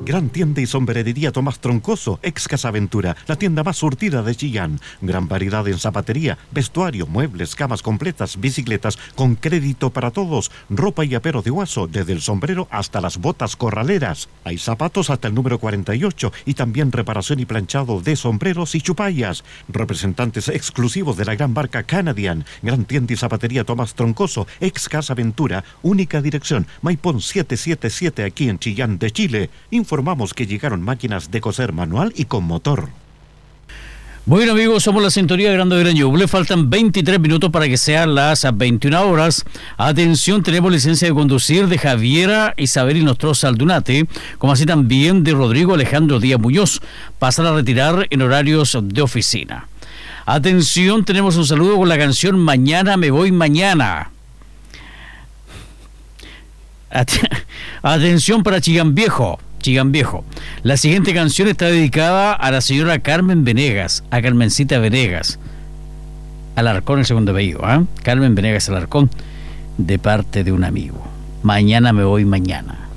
Gran tienda y sombrerería Tomás Troncoso, ex Casa Ventura, la tienda más surtida de Chillán. Gran variedad en zapatería, vestuario, muebles, camas completas, bicicletas, con crédito para todos, ropa y apero de Guaso, desde el sombrero hasta las botas corraleras. Hay zapatos hasta el número 48 y también reparación y planchado de sombreros y chupallas. Representantes exclusivos de la gran marca Canadian. Gran tienda y zapatería Tomás Troncoso, ex Casa Ventura, única dirección, Maipón 777 aquí en Chillán de Chile. Informamos que llegaron máquinas de coser manual y con motor. Bueno, amigos, somos la sintonía de Grande Gran Ñuble. Faltan 23 minutos para que sean las 21 horas. Atención, tenemos licencia de conducir de Javiera Isabel Nostroza Aldunate, como así también de Rodrigo Alejandro Díaz Muñoz. Pasan a retirar en horarios de oficina. Atención, tenemos un saludo con la canción Mañana me voy mañana. Atención para Chillán Viejo. La siguiente canción está dedicada a la señora Carmen Venegas, a Carmencita Venegas. Alarcón, el segundo apellido, Carmen Venegas Alarcón, de parte de un amigo. Mañana me voy mañana.